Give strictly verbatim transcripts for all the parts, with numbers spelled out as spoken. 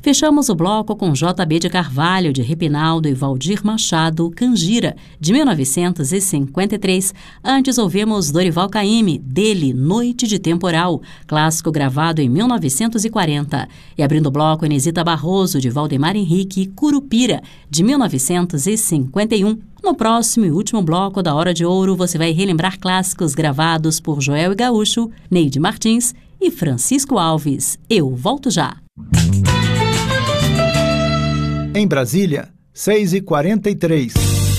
Fechamos o bloco com J B de Carvalho, de Repinaldo e Valdir Machado, Canjira, de mil novecentos e cinquenta e três. Antes ouvimos Dorival Caymmi, dele, Noite de Temporal, clássico gravado em mil novecentos e quarenta. E abrindo o bloco, Inesita Barroso, de Valdemar Henrique, Curupira, de mil novecentos e cinquenta e um. No próximo e último bloco da Hora de Ouro, você vai relembrar clássicos gravados por Joel e Gaúcho, Neide Martins e Francisco Alves. Eu volto já. Em Brasília, seis e quarenta e três.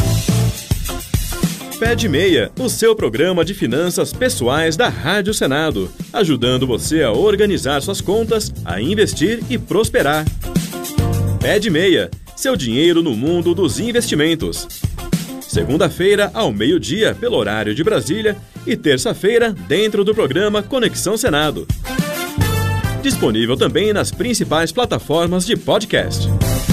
Pé de Meia, o seu programa de finanças pessoais da Rádio Senado, ajudando você a organizar suas contas, a investir e prosperar. Pé de Meia, seu dinheiro no mundo dos investimentos. Segunda-feira, ao meio-dia, pelo horário de Brasília, e terça-feira, dentro do programa Conexão Senado. Disponível também nas principais plataformas de podcast.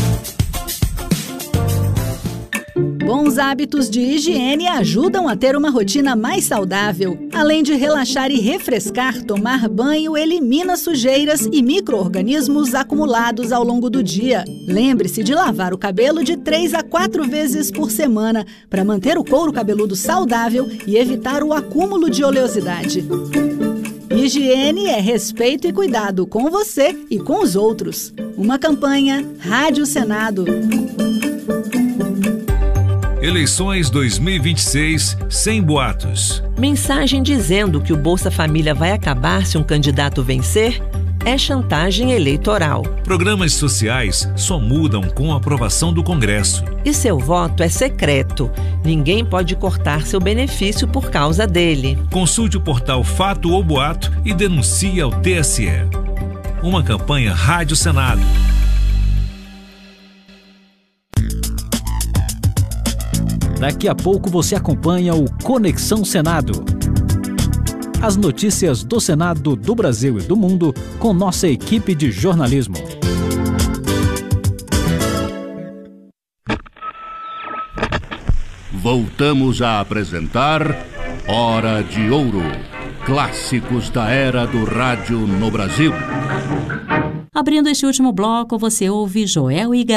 Bons hábitos de higiene ajudam a ter uma rotina mais saudável. Além de relaxar e refrescar, tomar banho elimina sujeiras e micro-organismos acumulados ao longo do dia. Lembre-se de lavar o cabelo de três a quatro vezes por semana para manter o couro cabeludo saudável e evitar o acúmulo de oleosidade. Higiene é respeito e cuidado com você e com os outros. Uma campanha Rádio Senado. Eleições dois mil e vinte e seis sem boatos. Mensagem dizendo que o Bolsa Família vai acabar se um candidato vencer é chantagem eleitoral. Programas sociais só mudam com a aprovação do Congresso. E seu voto é secreto. Ninguém pode cortar seu benefício por causa dele. Consulte o portal Fato ou Boato e denuncie ao T S E. Uma campanha Rádio Senado. Daqui a pouco você acompanha o Conexão Senado. As notícias do Senado, do Brasil e do mundo com nossa equipe de jornalismo. Voltamos a apresentar Hora de Ouro. Clássicos da era do rádio no Brasil. Abrindo este último bloco, você ouve Joel e